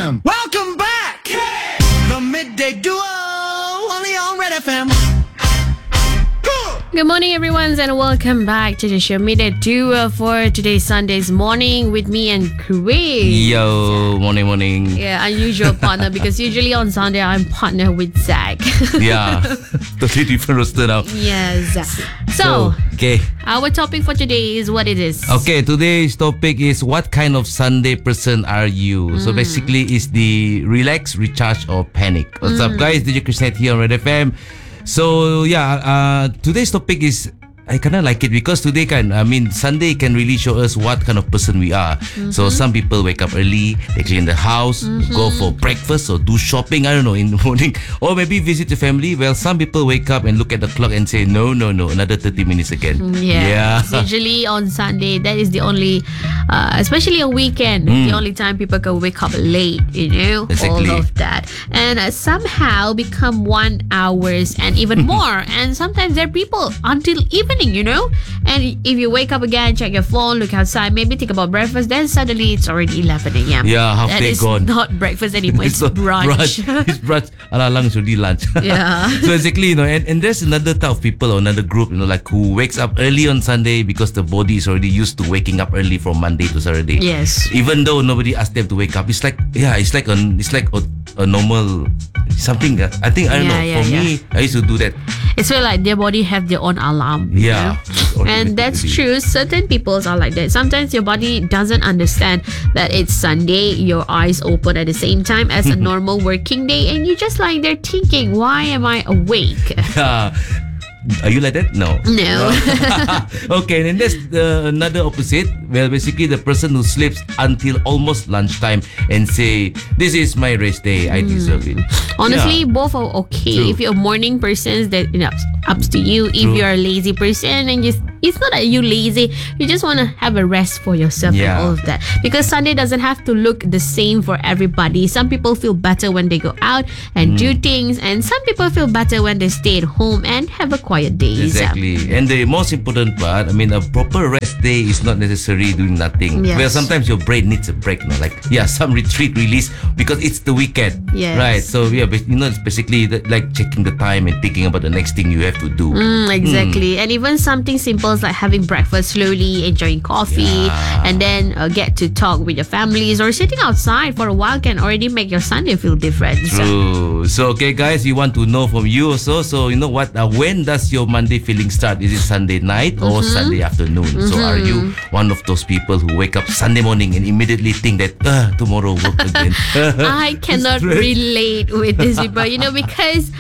FM. Welcome back. The Midday Duo, only on Red FM. Good morning, everyone, and welcome back to the show Midday Duo for today's Sunday's morning with me and Chris. Yo, morning. Yeah, unusual partner because usually on Sunday I'm partner with Zach. Yeah, totally different roster now. Yes. So, okay. our topic for today is what it is. Okay, today's topic is what kind of Sunday person are you? So basically, it's the relax, recharge, or panic. What's up, guys? DJ Krishnet here on Red FM. So yeah, today's topic is, I kind of like it because today Sunday can really show us what kind of person we are. So some people wake up early, they clean the house, go for breakfast or do shopping, I don't know, in the morning, or maybe visit the family. Well, some people wake up and look at the clock and say, no, another 30 minutes again. Yeah. Usually on Sunday, that is the only, especially on weekend, the only time people can wake up late, you know, Exactly. all of that. And somehow become 1 hours and even more. And sometimes there are people until evening, you know. And if you wake up again, check your phone, look outside, maybe think about breakfast, then suddenly it's already 11 a.m. Yeah, half That day is gone. not breakfast anymore, it's not brunch. It's brunch. Alang is already lunch. Yeah. So exactly, you know, and there's another type of people or another group, you know, like who wakes up early on Sunday because the body is already used to waking up early from Monday to Saturday. Yes. Even though nobody asked them to wake up, it's like a normal something. I think I don't know. For me, I used to do that. It's feel like their body have their own alarm. you Yeah. know? And that's true. Certain people are like that. Sometimes your body doesn't understand that it's Sunday, your eyes open at the same time as a normal working day, and you just like they're thinking, why am I awake? Are you like that? No. No. Okay, and then there's another opposite. Well, basically the person who sleeps until almost lunchtime and say, this is my rest day, I deserve it. Honestly, Yeah. both are okay. True. If you're a morning person, that up to you. If True. you're a lazy person and it's not that you lazy, you just want to have a rest for yourself and Yeah. all of that. Because Sunday doesn't have to look the same for everybody. Some people feel better when they go out and do things, and some people feel better when they stay at home and have a quiet day. Exactly. And the most important part, a proper rest day is not necessarily doing nothing. Yes. Well, sometimes your brain needs a break, some retreat, release, because it's the weekend. Yes. Right. So, it's basically like checking the time and thinking about the next thing you have to do. Exactly. And even something simple as like having breakfast slowly, enjoying coffee, Yeah. and then get to talk with your families or sitting outside for a while can already make your Sunday feel different. True. So, okay, guys, we want to know from you also. So, you know what? When does your Monday feeling start? Is it Sunday night or Sunday afternoon? So, are you one of those people who wake up Sunday morning and immediately think that tomorrow work again? I cannot relate with this people, because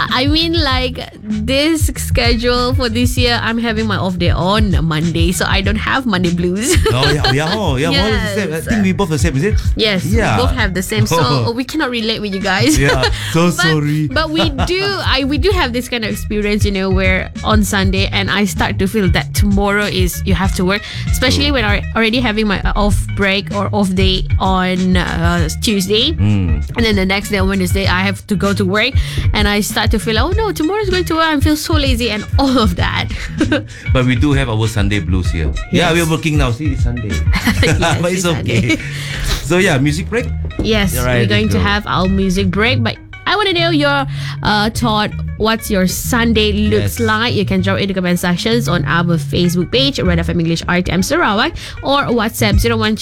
like this schedule for this year, I'm having my off day on Monday, so I don't have Monday blues. More Yes. the same. I think we both the same, is it? Yes, Yeah. we both have the same, so we cannot relate with you guys. Yeah, so sorry. But we do have this kind of experience, where on Sunday and I start to feel that tomorrow is you have to work, especially when I'm already having my off break or off day on Tuesday, and then the next day on Wednesday I have to go to work, and I start to feel, oh no, tomorrow's going to work. I feel so lazy and all of that. But we do have our Sunday blues here. Yeah, we're working now. See, it's Sunday. Yes, But it's it's Sunday. okay. So, music break? Yes, You're right, we're going let's to go. have our music break, but I want to know your thought. What's your Sunday looks Yes. like? You can drop in the comment sections on our Facebook page, Red FM English RTM Sarawak, or WhatsApp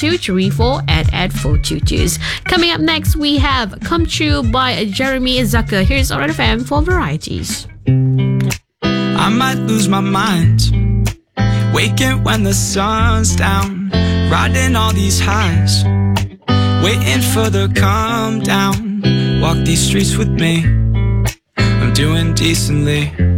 01234@422s. Coming up next, we have Come True by Jeremy Zucker. Here's Red FM for varieties. I might lose my mind, waking when the sun's down, riding all these highs, waiting for the calm down. Walk these streets with me, I'm doing decently.